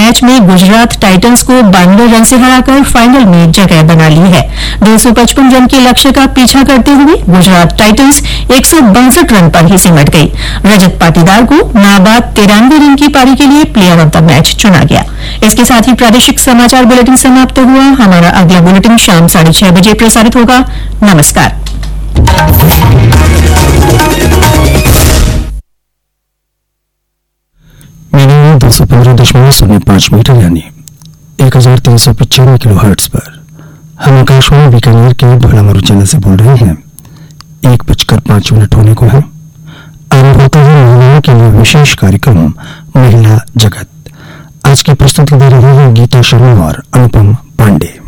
Match में Gujarat Titans को 92 run से हराकर फाइनल में जगह बना ली है। 255 रन के लक्ष्य का पीछा करते हुए गुजरात टाइटंस 162 रन पर ही सिमट गई। रजत पाटीदार को नाबाद 93 रन की पारी के लिए प्लेयर ऑफ द मैच चुना गया। इसके साथ ही प्रादेशिक समाचार बुलेटिन समाप्त हुआ। हमारा अगला बुलेटिन शाम 6:30 बजे प्रसारित होगा। नमस्कार। मीडिया 215.05 मीटर यानी 1395 किलोहर्ट्ज पर हम आकाशवाणी बीकानेर के भड़ामरू चैनल से बोल रहे हैं। 1:05 होने को है। आरंभ होता है महिलाओं के लिए विशेष कार्यक्रम महिला जगत। आज की प्रस्तुति दे रहे हैं गीता शर्मा और अनुपम पांडे।